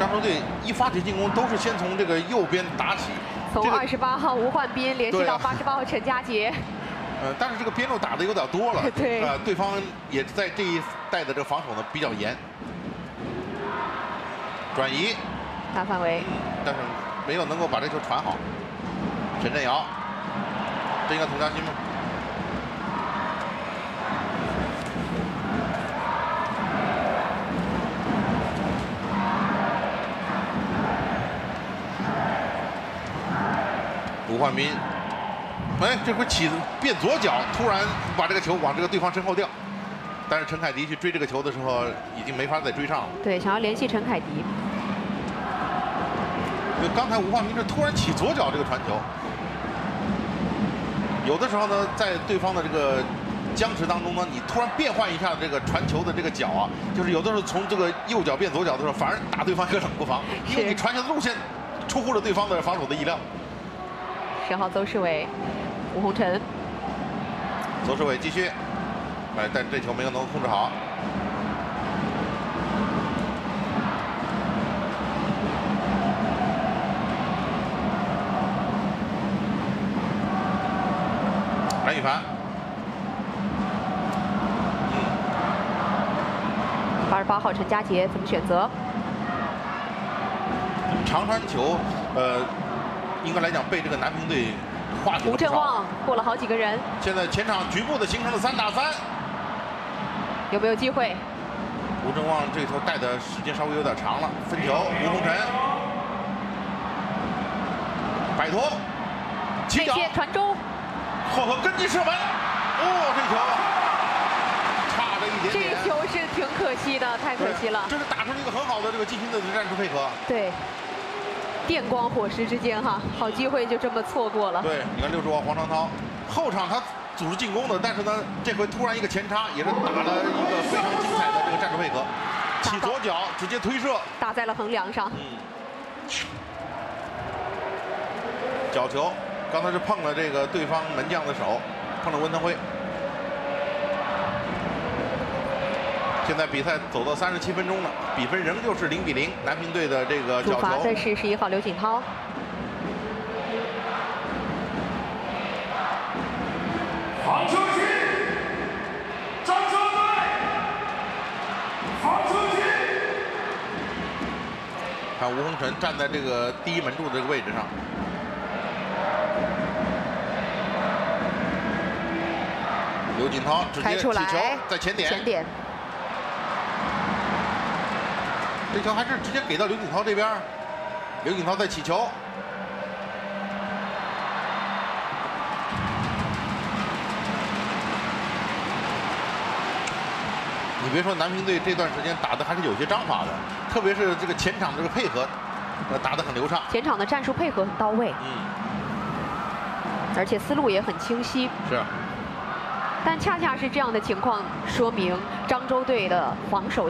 州队一发起进攻都是先从这个右边打起， 从28号吴焕斌联系到88号陈佳杰。 但是这个边路打的有点多了， 对， 对方也在这一带的这个防守呢比较严。转移， 大范围， 但是没有能够把这球传好。陈振尧，这应该佟佳欣吗？吴焕斌，哎，这回变左脚，突然把这个球往这个对方身后掉，但是陈凯迪去追这个球的时候，已经没法再追上了。 对，想要联系陈凯迪。 刚才吴焕斌是突然起左脚这个传球，有的时候呢，在对方的这个僵持当中呢，你突然变换一下这个传球的这个脚啊，就是有的时候从这个右脚变左脚的时候，反而打对方一个冷不防，因为你传球的路线出乎了对方的防守的意料。 10号邹世伟，吴洪辰， 邹世伟继续，哎，但这球没有能控制好。蓝宇凡 ，88号陈佳杰怎么选择？ 长传球，应该来讲被这个南平队化解了不少。 吴振旺过了好几个人， 现在前场局部的形成了3打3， 有没有机会？ 吴振旺这个球带的时间稍微有点长了，分球，吴洪辰摆脱，起脚传中， 后头跟进射门，哦，这球差了一点点。 这球是挺可惜的，太可惜了。 这是打出了一个很好的这个进行的战术配合。 对。电光火石之间哈，好机会就这么错过了。 对，你看65号黄长涛，后场他组织进攻的，但是呢，这回突然一个前插，也是打了一个非常精彩的这个战术配合，起左脚直接推射， 打在了横梁上。 角球，刚才是碰了这个对方门将的手，碰了温腾辉。现在比赛走到37分钟了，比分仍旧是0比0，南平队的这个角球。 主罚的是11号刘锦涛。 防出去，张州队，防出去。 看吴洪辰站在这个第一门柱的这个位置上。刘锦涛直接起球，在前点。这球还是直接给到刘锦涛这边，刘锦涛在起球，你别说南平队这段时间打的还是有些章法的，特别是这个前场这个配合，打得很流畅。 前场的战术配合很到位，而且思路也很清晰。 是。 但恰恰是这样的情况，说明漳州队的防守